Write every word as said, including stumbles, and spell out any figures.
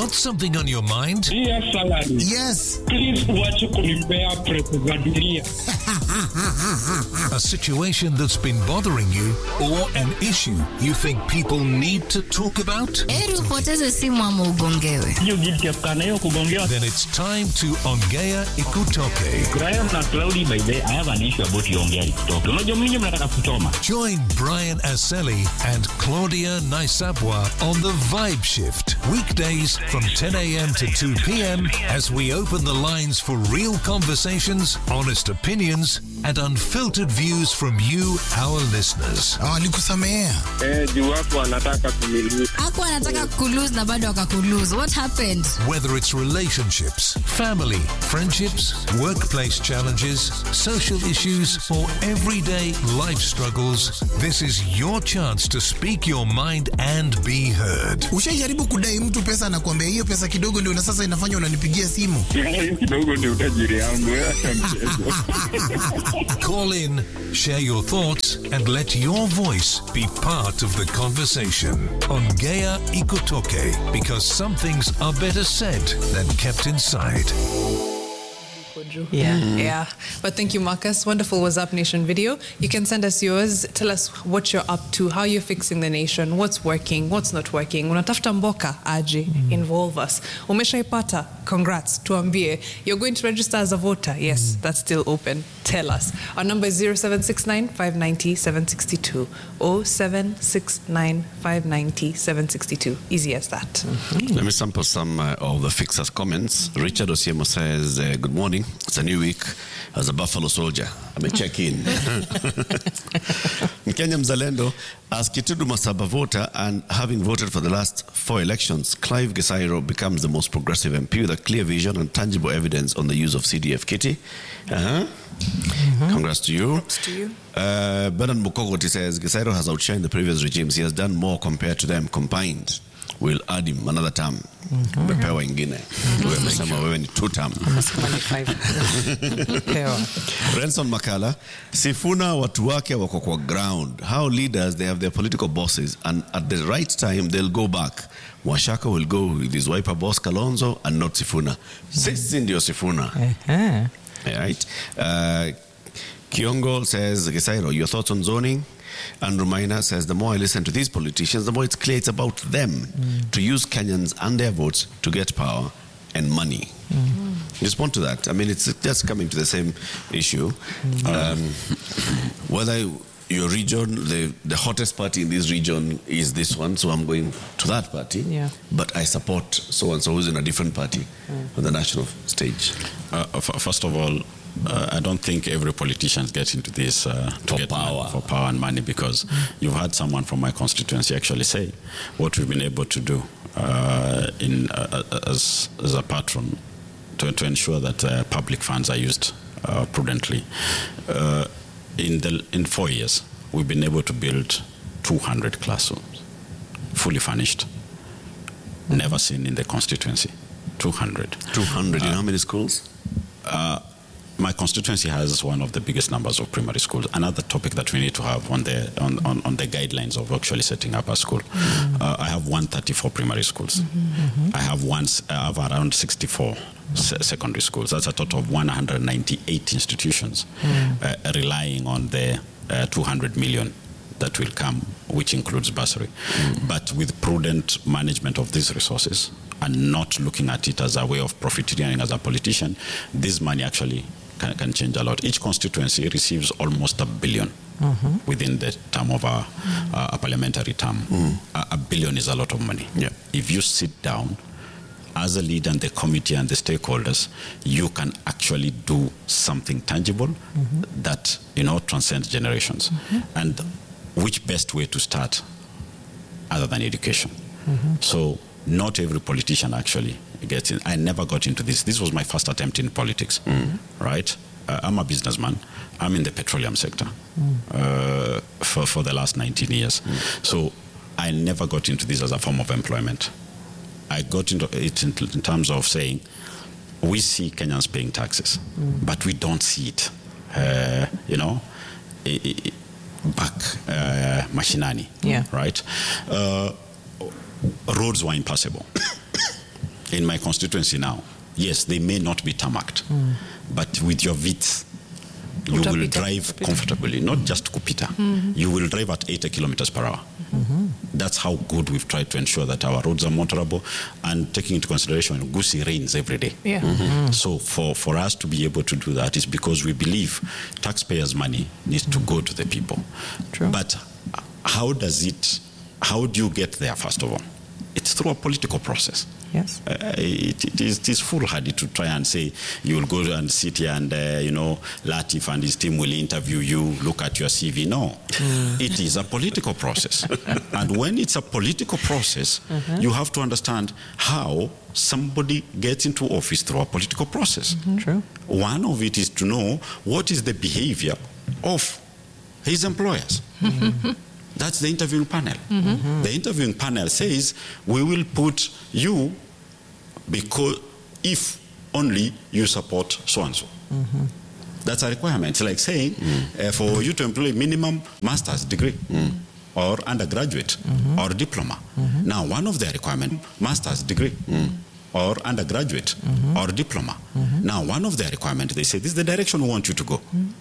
Got something on your mind? Dear salary. Yes. Please watch kunipea presidential. A situation that's been bothering you or an issue you think people need to talk about? Eri upoteze simu ama ugongewe. You guilty of kana hiyo kugongewa. Then it's time to Ongea Ikutoke. Graham na Cloudy, by the way, I have an issue about Ongea Ikutoke. Unajua mimi mnataka kuchoma. Join Brian Aseli and Claudia Naisabwa on the Vibe Shift. Weekdays from ten a.m. to two p.m. as we open the lines for real conversations, honest opinions, and unfiltered views from you, our listeners. Oh, alikusamea. Eh, juu watu anataka kumiliki. Hapo anataka kulose na bado akakulose. What happened? Whether it's relationships, family, friendships, workplace challenges, social issues, or everyday life struggles, this is your chance to speak your mind and be heard. Ushajaribu kudai mtu pesa na kuambia hiyo pesa kidogo ndio na sasa inafanya unanipigia simu? Hiyo kidogo ndio utajiri yangu. Call in, share your thoughts, and let your voice be part of the conversation. Ongea Ikutoke, because some things are better said than kept inside. Yeah, mm. yeah. But thank you, Marcus. Wonderful Was Up Nation video. You can send us yours. Tell us what you're up to, how you're fixing the nation, what's working, what's not working. Unatafuta mboka aje, mm. involve us. Umeshaipata, congrats, tuambie. You're going to register as a voter. Yes, mm. that's still open. Tell us. Our number is zero seven six nine, five nine zero, seven six two. zero seven six nine, five nine zero, seven six two. Easy as that. Mm-hmm. Let me sample some uh, of the fixers' comments. Mm-hmm. Richard Osiemo says, uh, good morning. It's a new week. As a Buffalo soldier, I'm a check-in. Mkenya Mzalendo, as Kitudu Masaba voter and having voted for the last four elections, Clive Gesairo becomes the most progressive M P with a clear vision and tangible evidence on the use of C D F Kitty. Uh-huh. Mm-hmm. Congrats to you. Congrats to you. Uh, Bernard Mukogoti says, Gesairo has outshined the previous regimes. He has done more compared to them combined. We'll add him another term. Umepewa ingine. Umesema wewe ni two term. Renson Makala, Sifuna watu wake wako kwa ground. How leaders, they have their political bosses, and at the right time they'll go back. Washaka will go with his wiper boss Kalonzo and not Sifuna. Sisi ndio Sifuna. Uh-huh. All right. Uh, Kiongo says, Gesairo, your thoughts on zoning? And Rumaina says, the more I listen to these politicians, the more it's clear it's about them mm. to use Kenyans and their votes to get power and money. Mm. Respond to that. I mean, it's just coming to the same issue. Mm. Um, whether your region, the, the hottest party in this region is this one, so I'm going to that party. Yeah. But I support so-and-so who's in a different party mm. on the national stage. Uh, f- first of all, Uh, I don't think every politician gets into this uh, to for get power. Money, for power and money, because you've had someone from my constituency actually say what we've been able to do uh, in uh, as, as a patron to, to ensure that uh, public funds are used uh, prudently. Uh, in the in four years, we've been able to build two hundred classrooms, fully furnished. Mm-hmm. Never seen in the constituency. two hundred. two hundred. Uh, in how many schools? Uh, My constituency has one of the biggest numbers of primary schools. Another topic that we need to have on the on, on, on the guidelines of actually setting up a school. Mm-hmm. Uh, I have one hundred thirty-four primary schools. Mm-hmm. I have one. I have around sixty-four se- secondary schools. That's a total of one hundred ninety-eight institutions, mm-hmm. uh, relying on the uh, two hundred million that will come, which includes bursary. Mm-hmm. But with prudent management of these resources and not looking at it as a way of profiteering as a politician, this money actually Can, can change a lot. Each constituency receives almost a billion mm-hmm. within the term of a, mm-hmm. a, a parliamentary term. Mm. A, a billion is a lot of money. Yeah. If you sit down as a leader and the committee and the stakeholders, you can actually do something tangible mm-hmm. that, you know, transcends generations. Mm-hmm. And which best way to start other than education? Mm-hmm. So not every politician actually gets in. I never got into this. This was my first attempt in politics, mm. right? Uh, I'm a businessman. I'm in the petroleum sector mm. uh, for, for the last nineteen years. Mm. So I never got into this as a form of employment. I got into it in, in terms of saying, we see Kenyans paying taxes, mm. but we don't see it, uh, you know, it, it, back uh, machinani, yeah. right? Uh, roads were impassable. in my constituency now, yes, they may not be tarmacked, mm. but with your V I Ts, you Utapita, will drive utapita. comfortably, not just kupita. Mm-hmm. You will drive at eighty kilometers per hour. Mm-hmm. That's how good we've tried to ensure that our roads are motorable, and taking into consideration Gusii rains every day. Yeah. Mm-hmm. So for, for us to be able to do that is because we believe taxpayers' money needs mm-hmm. to go to the people. True. But how does it, how do you get there, first of all? It's through a political process. Yes. Uh, it, it, is, it is foolhardy to try and say you will go and sit here and, uh, you know, Latif and his team will interview you, look at your C V. No. Mm. It is a political process. And when it's a political process, mm-hmm. you have to understand how somebody gets into office through a political process. Mm-hmm. True. One of it is to know what is the behavior of his employers. Mm-hmm. That's the interviewing panel. Mm-hmm. The interviewing panel says, we will put you because if only you support so-and-so. Mm-hmm. That's a requirement. It's like saying, mm. uh, for you to employ minimum master's degree mm. or undergraduate mm-hmm. or diploma. Mm-hmm. Now, one of their requirements, master's degree mm. or undergraduate mm-hmm. or diploma. Mm-hmm. Now, one of their requirements, they say, this is the direction we want you to go. Mm.